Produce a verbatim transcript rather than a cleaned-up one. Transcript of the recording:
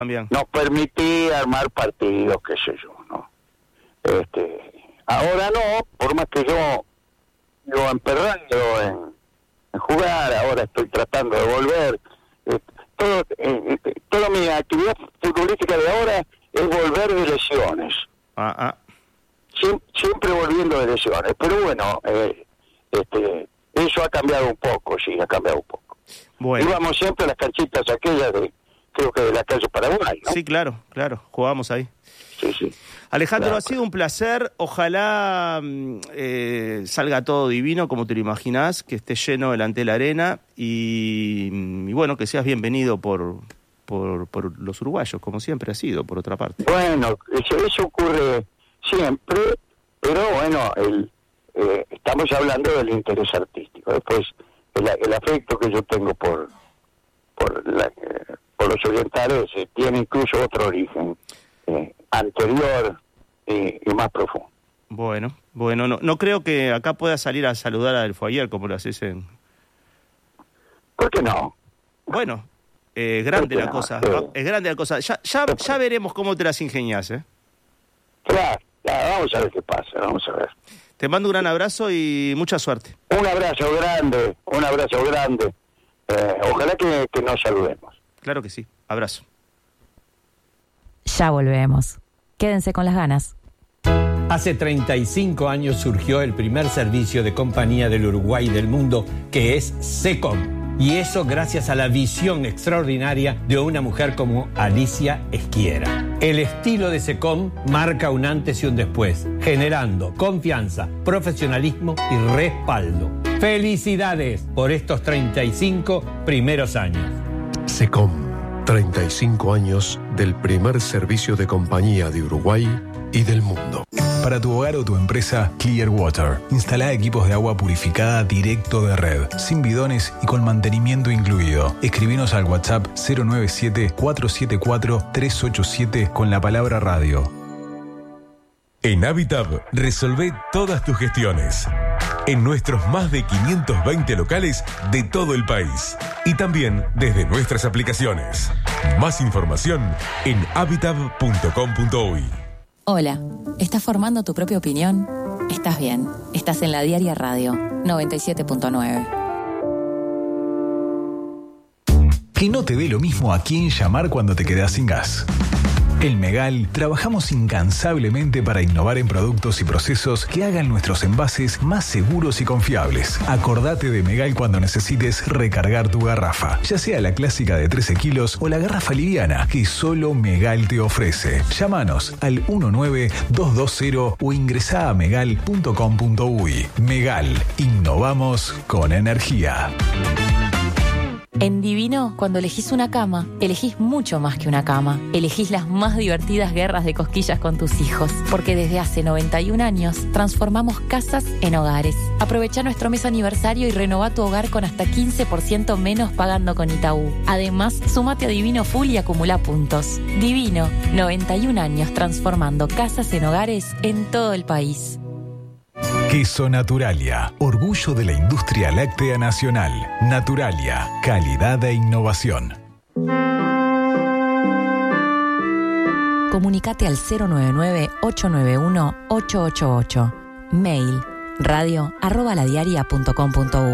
También. nos permitía armar partidos, qué sé yo, ¿no? Este, ahora no, por más que yo yo emperrado en, en jugar, ahora estoy tratando de volver. Eh, todo, eh, eh, toda mi actividad futbolística de ahora es volver de lesiones. Ah, ah. Sie- siempre volviendo de lesiones, pero bueno, eh, este, eso ha cambiado un poco, sí, ha cambiado un poco. Bueno. Íbamos siempre a las canchitas aquellas de, creo que de la calle Paraguay, ¿no? Sí, claro, claro, jugamos ahí. Sí, sí. Alejandro, Claro. ha sido un placer. Ojalá mm, eh, salga todo divino, como te lo imaginás, que esté lleno delante de la arena y, y bueno, que seas bienvenido por, por, por los uruguayos, como siempre ha sido, por otra parte. Bueno, eso, eso ocurre siempre, pero bueno, el, eh, estamos hablando del interés artístico. Después, el, el afecto que yo tengo por por, la, eh, por los orientales eh, tiene incluso otro origen eh, anterior eh, y más profundo. Bueno, bueno, no, no creo que acá puedas salir a saludar a Del Foyer como lo haces en... ¿Por qué no? Bueno, eh, grande la no? cosa, Sí. es grande la cosa. Ya, ya, ya veremos cómo te las ingenias, ¿eh? Claro, claro, vamos a ver qué pasa, vamos a ver. Te mando un gran abrazo y mucha suerte. Un abrazo grande, un abrazo grande. Eh, ojalá que, que nos saludemos. Claro que sí, abrazo. Ya volvemos. Quédense con las ganas. Hace treinta y cinco años surgió el primer servicio de compañía del Uruguay y del mundo, que es SECOM. Y eso gracias a la visión extraordinaria de una mujer como Alicia Esquiera. El estilo de SECOM marca un antes y un después, generando confianza, profesionalismo y respaldo. ¡Felicidades por estos treinta y cinco primeros años! SECOM, treinta y cinco años del primer servicio de compañía de Uruguay y del mundo. Para tu hogar o tu empresa, Clearwater. Instala equipos de agua purificada directo de red, sin bidones y con mantenimiento incluido. Escribinos al WhatsApp cero nueve siete, cuatro siete cuatro, tres ocho siete con la palabra radio. En Habitab, resolvé todas tus gestiones. En nuestros más de quinientos veinte locales de todo el país. Y también desde nuestras aplicaciones. Más información en habitab punto com punto uy. Hola, ¿estás formando tu propia opinión? Estás bien, estás en la Diaria Radio noventa y siete punto nueve. Que no te dé lo mismo a quién llamar cuando te quedas sin gas. En Megal trabajamos incansablemente para innovar en productos y procesos que hagan nuestros envases más seguros y confiables. Acordate de Megal cuando necesites recargar tu garrafa, ya sea la clásica de trece kilos o la garrafa liviana que solo Megal te ofrece. Llámanos al uno nueve dos dos cero o ingresá a megal punto com punto uy. Megal, innovamos con energía. En Divino, cuando elegís una cama, elegís mucho más que una cama. Elegís las más divertidas guerras de cosquillas con tus hijos. Porque desde hace noventa y un años transformamos casas en hogares. Aprovecha nuestro mes aniversario y renová tu hogar con hasta quince por ciento menos pagando con Itaú. Además, sumate a Divino Full y acumula puntos. Divino, noventa y un años transformando casas en hogares en todo el país. Queso Naturalia, orgullo de la industria láctea nacional. Naturalia, calidad e innovación. Comunicate al cero nueve nueve, ocho nueve uno, ocho ocho ocho. Mail radio arroba ladiaria punto com punto uy.